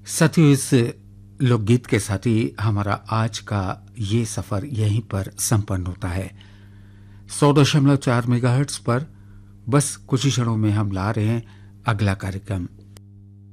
साथियों, इस लोकगीत के साथ ही हमारा आज का ये सफर यहीं पर संपन्न होता है। 100.4 मेगाहर्ट्ज पर बस कुछ ही क्षणों में हम ला रहे हैं अगला कार्यक्रम।